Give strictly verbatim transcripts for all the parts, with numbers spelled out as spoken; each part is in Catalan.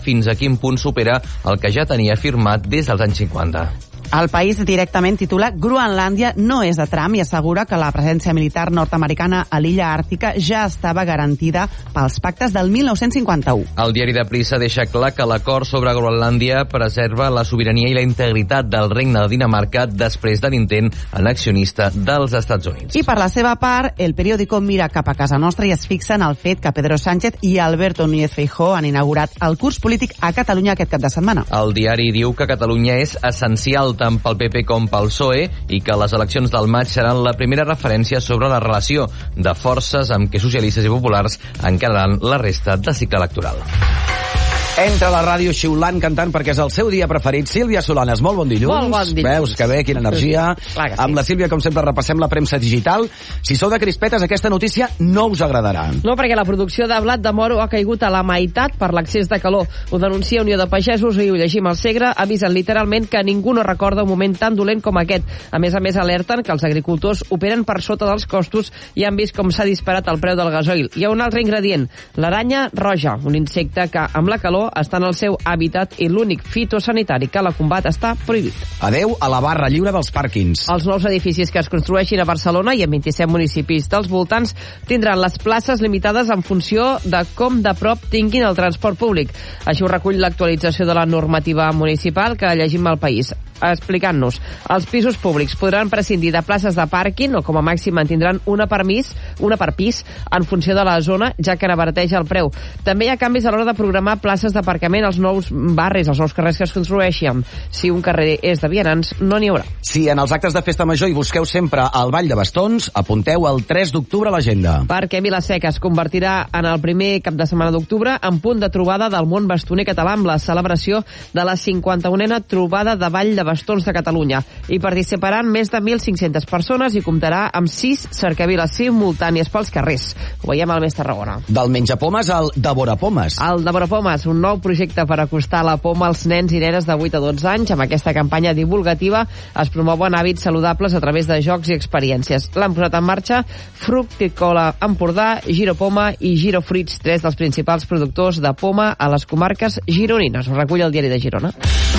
fins a quin punt supera el que ja tenia firmat des dels anys cinquanta. El País directament titula Groenlàndia no és de Trump i assegura que la presència militar nord-americana a l'illa àrtica ja estava garantida pels pactes del mil nou-cents cinquanta-u. El diari de Prisa deixa clar que l'acord sobre Groenlàndia preserva la sobirania i la integritat del Regne de Dinamarca després de l'intent annexionista dels Estats Units. I per la seva part, el periòdico mira cap a casa nostra i es fixa en el fet que Pedro Sánchez i Alberto Núñez Feijóo han inaugurat el curs polític a Catalunya aquest cap de setmana. El diari diu que Catalunya és essencial tant pel P P com pel P S O E i que les eleccions del maig seran la primera referència sobre la relació de forces amb què socialistes i populars encararan la resta de cicle electoral. Entra a la ràdio xiulant, cantant, perquè és el seu dia preferit. Sílvia Solanes, molt bon dilluns. Molt bon dilluns. Veus que bé, quina energia. Clar que sí. Amb la Sílvia, com sempre, repassem la premsa digital. Si sou de crispetes, aquesta notícia no us agradarà. No, perquè la producció de blat de moro ha caigut a la meitat per l'excés de calor. Ho denuncia Unió de Pagesos i ho llegim al Segre. Avisen literalment que ningú no recorda un moment tan dolent com aquest. A més a més, alerten que els agricultors operen per sota dels costos i han vist com s'ha disparat el preu del gasoil. Hi ha un altre ingredient, l'aranya roja, un insecte que, amb la calor, està en el seu hàbitat i l'únic fitosanitari que la combat està prohibit. Adeu a la barra lliure dels pàrquings. Els nous edificis que es construeixin a Barcelona i en vint-i-set municipis dels voltants tindran les places limitades en funció de com de prop tinguin el transport públic. Així ho recull l'actualització de la normativa municipal que llegim al País, explicant-nos. Els pisos públics podran prescindir de places de pàrquing o com a màxim mantindran una per, mis, una per pis en funció de la zona, ja que n'abarateix el preu. També hi ha canvis a l'hora de programar places d'aparcament als nous barris, als nous carrers que es construeixen. Si un carrer és de vianants, no n'hi haurà. Si en els actes de festa major hi busqueu sempre el Ball de Bastons, apunteu el tres d'octubre a l'agenda. Perquè Vila-seca es convertirà en el primer cap de setmana d'octubre en punt de trobada del món bastoner català amb la celebració de la cinquanta-unena trobada de Ball de Bastons de Catalunya. Hi participaran més de mil cinc-centes persones i comptarà amb sis cercaviles simultànies pels carrers. Ho veiem al Més Tarragona. Del menjapomes al devorapomes. El devorapomes, un nou projecte per acostar la poma als nens i nenes de vuit a dotze anys. Amb aquesta campanya divulgativa es promouen hàbits saludables a través de jocs i experiències. L'han posat en marxa Fructicola Empordà, Giropoma i Girofruits, tres dels principals productors de poma a les comarques gironines. Ho recull el diari de Girona.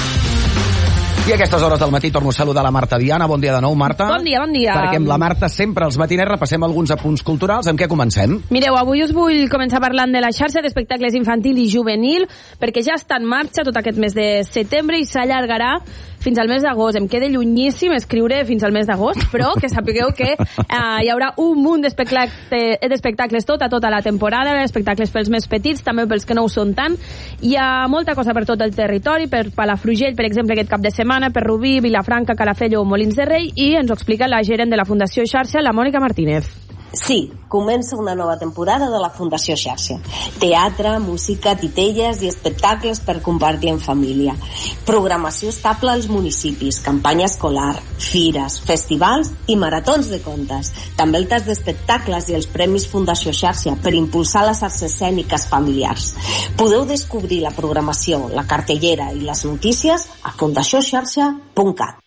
I a aquestes hores del matí torno a saludar la Marta Viana. Bon dia de nou, Marta. Bon dia, bon dia. Perquè amb la Marta sempre als matiners repassem alguns apunts culturals. Amb què comencem? Mireu, avui us vull començar parlant de la xarxa d'espectacles infantil i juvenil, perquè ja està en marxa tot aquest mes de setembre i s'allargarà fins al mes d'agost. Em queda llunyíssim escriure fins al mes d'agost, però que sapigueu que eh, hi haurà un munt d'espectacles tota, tota la temporada, espectacles pels més petits, també pels que no ho són tant. Hi ha molta cosa per tot el territori, per Palafrugell, per exemple, aquest cap de setmana, per Rubí, Vilafranca, Calafell o Molins de Rei, i ens ho explica la gerent de la Fundació Xarxa, la Mònica Martínez. Sí, comença una nova temporada de la Fundació Xarxa. Teatre, música, titelles i espectacles per compartir en família. Programació estable als municipis, campanya escolar, fires, festivals i maratons de contes. També el tas d'espectacles i els Premis Fundació Xarxa per impulsar les arts escèniques familiars. Podeu descobrir la programació, la cartellera i les notícies a fundació xarxa punt cat.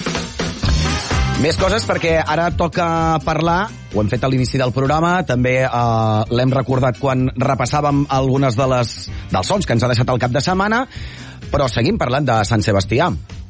Més coses perquè ara toca parlar, ho hem fet a l'inici del programa, també eh, l'hem recordat quan repassàvem algunes de les, dels sons que ens ha deixat el cap de setmana, però seguim parlant de Sant Sebastià.